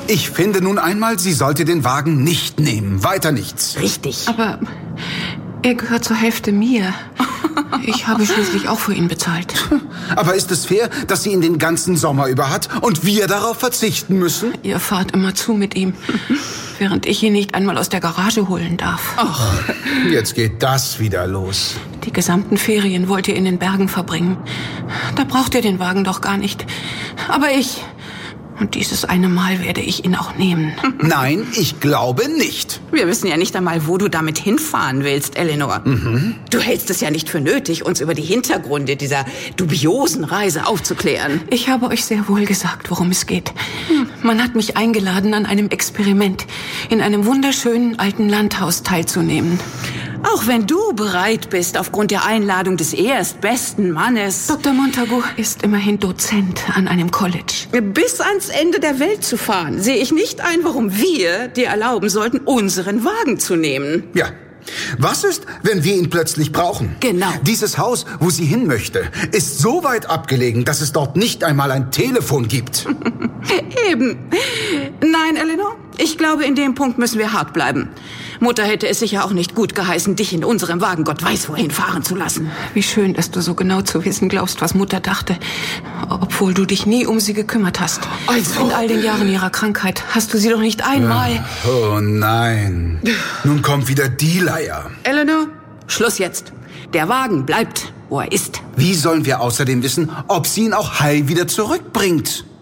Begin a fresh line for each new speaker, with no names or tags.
Ich finde nun einmal, sie sollte den Wagen nicht nehmen. Weiter nichts.
Richtig.
Aber er gehört zur Hälfte mir. Ich habe schließlich auch für ihn bezahlt.
Aber ist es fair, dass sie ihn den ganzen Sommer über hat und wir darauf verzichten müssen?
Ihr fahrt immer zu mit ihm, während ich ihn nicht einmal aus der Garage holen darf.
Ach, jetzt geht das wieder los.
Die gesamten Ferien wollt ihr in den Bergen verbringen. Da braucht ihr den Wagen doch gar nicht. Aber ich... Und dieses eine Mal werde ich ihn auch nehmen.
Nein, ich glaube nicht.
Wir wissen ja nicht einmal, wo du damit hinfahren willst, Eleanor. Du hältst es ja nicht für nötig, uns über die Hintergründe dieser dubiosen Reise aufzuklären.
Ich habe euch sehr wohl gesagt, worum es geht. Man hat mich eingeladen, an einem Experiment in einem wunderschönen alten Landhaus teilzunehmen.
Auch wenn du bereit bist, aufgrund der Einladung des erstbesten Mannes...
Dr. Montagu ist immerhin Dozent an einem College.
Bis ans Ende der Welt zu fahren, sehe ich nicht ein, warum wir dir erlauben sollten, unseren Wagen zu nehmen.
Ja. Was ist, wenn wir ihn plötzlich brauchen?
Genau.
Dieses Haus, wo sie hin möchte, ist so weit abgelegen, dass es dort nicht einmal ein Telefon gibt.
Eben. Nein, Eleanor, ich glaube, in dem Punkt müssen wir hart bleiben. Mutter hätte es sicher auch nicht gut geheißen, dich in unserem Wagen Gott weiß wohin fahren zu lassen.
Wie schön, dass du so genau zu wissen glaubst, was Mutter dachte, obwohl du dich nie um sie gekümmert hast.
Also.
In all den Jahren ihrer Krankheit hast du sie doch nicht einmal...
Oh nein. Nun kommt wieder die Leier.
Eleanor, Schluss jetzt. Der Wagen bleibt, wo er ist.
Wie sollen wir außerdem wissen, ob sie ihn auch heil wieder zurückbringt?